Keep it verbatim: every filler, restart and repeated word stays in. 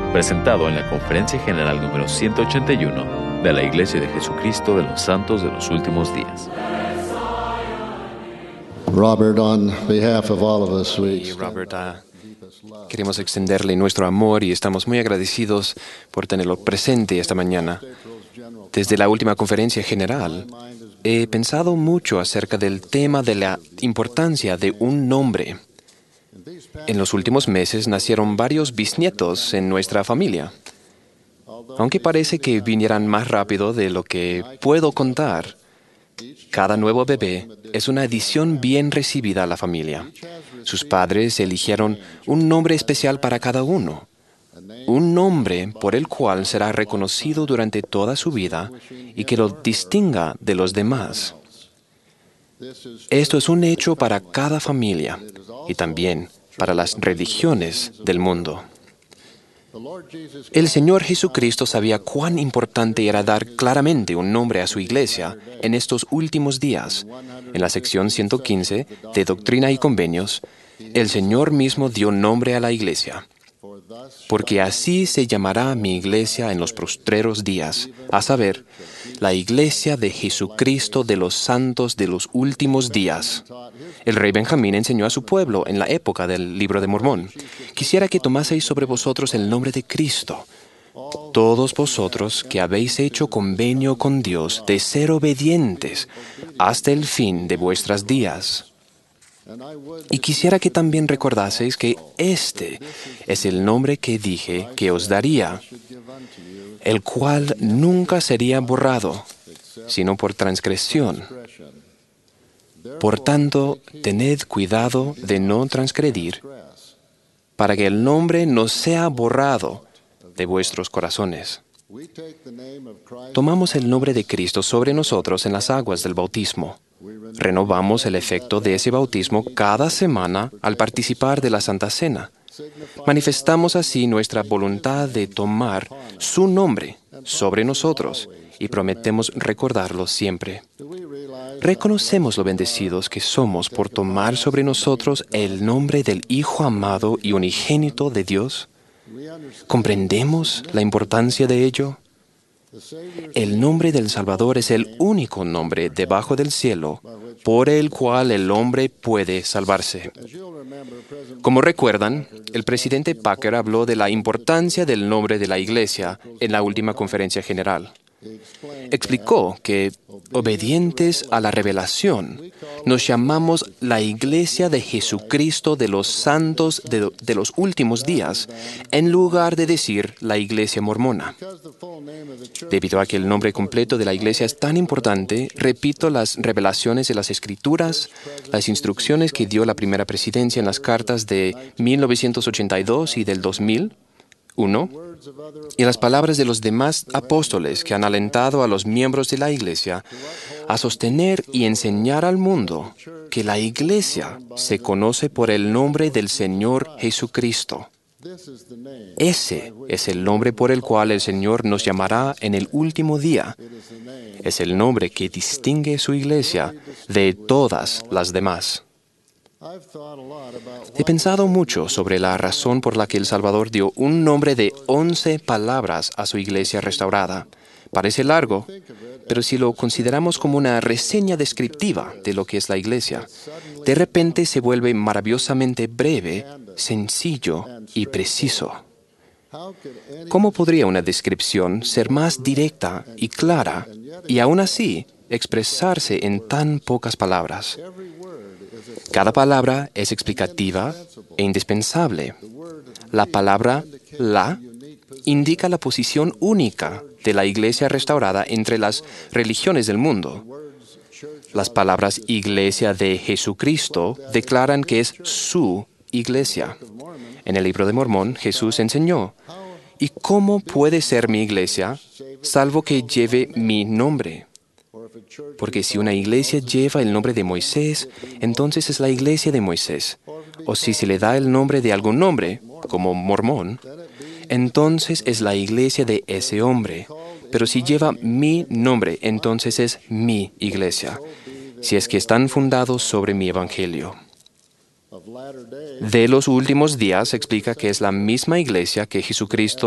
presentado en la Conferencia General número ciento ochenta y uno de la Iglesia de Jesucristo de los Santos de los Últimos Días. Robert, on behalf of all of us, we Y Robert, ah, queremos extenderle nuestro amor y estamos muy agradecidos por tenerlo presente esta mañana. Desde la última conferencia general, he pensado mucho acerca del tema de la importancia de un nombre. En los últimos meses nacieron varios bisnietos en nuestra familia. Aunque parece que vinieran más rápido de lo que puedo contar, cada nuevo bebé es una adición bien recibida a la familia. Sus padres eligieron un nombre especial para cada uno, un nombre por el cual será reconocido durante toda su vida y que lo distinga de los demás. Esto es un hecho para cada familia y también para las religiones del mundo. El Señor Jesucristo sabía cuán importante era dar claramente un nombre a su iglesia en estos últimos días. En la sección ciento quince de Doctrina y Convenios, el Señor mismo dio nombre a la iglesia. Porque así se llamará mi iglesia en los postreros días, a saber, la iglesia de Jesucristo de los santos de los últimos días. El rey Benjamín enseñó a su pueblo en la época del Libro de Mormón: quisiera que tomaseis sobre vosotros el nombre de Cristo, todos vosotros que habéis hecho convenio con Dios de ser obedientes hasta el fin de vuestros días. Y quisiera que también recordaseis que este es el nombre que dije que os daría, el cual nunca sería borrado, sino por transgresión. Por tanto, tened cuidado de no transgredir, para que el nombre no sea borrado de vuestros corazones. Tomamos el nombre de Cristo sobre nosotros en las aguas del bautismo. Renovamos el efecto de ese bautismo cada semana al participar de la Santa Cena. Manifestamos así nuestra voluntad de tomar su nombre sobre nosotros y prometemos recordarlo siempre. Reconocemos lo bendecidos que somos por tomar sobre nosotros el nombre del Hijo amado y unigénito de Dios. ¿Comprendemos la importancia de ello? El nombre del Salvador es el único nombre debajo del cielo por el cual el hombre puede salvarse. Como recuerdan, el presidente Packer habló de la importancia del nombre de la Iglesia en la última conferencia general. Explicó que, obedientes a la revelación, nos llamamos la Iglesia de Jesucristo de los Santos de, de los Últimos Días, en lugar de decir la Iglesia Mormona. Debido a que el nombre completo de la Iglesia es tan importante, repito las revelaciones de las Escrituras, las instrucciones que dio la primera presidencia en las cartas de mil novecientos ochenta y dos y del dos mil uno, y las palabras de los demás apóstoles que han alentado a los miembros de la Iglesia a sostener y enseñar al mundo que la Iglesia se conoce por el nombre del Señor Jesucristo. Ese es el nombre por el cual el Señor nos llamará en el último día. Es el nombre que distingue su Iglesia de todas las demás. He pensado mucho sobre la razón por la que El Salvador dio un nombre de once palabras a su iglesia restaurada. Parece largo, pero si lo consideramos como una reseña descriptiva de lo que es la iglesia, de repente se vuelve maravillosamente breve, sencillo y preciso. ¿Cómo podría una descripción ser más directa y clara y aún así expresarse en tan pocas palabras? Cada palabra es explicativa e indispensable. La palabra «la» indica la posición única de la Iglesia restaurada entre las religiones del mundo. Las palabras «Iglesia de Jesucristo» declaran que es su Iglesia. En el Libro de Mormón, Jesús enseñó: ¿y cómo puede ser mi iglesia, salvo que lleve mi nombre? Porque si una iglesia lleva el nombre de Moisés, entonces es la iglesia de Moisés. O si se le da el nombre de algún nombre, como Mormón, entonces es la iglesia de ese hombre. Pero si lleva mi nombre, entonces es mi iglesia, si es que están fundados sobre mi evangelio. De los últimos días explica que es la misma iglesia que Jesucristo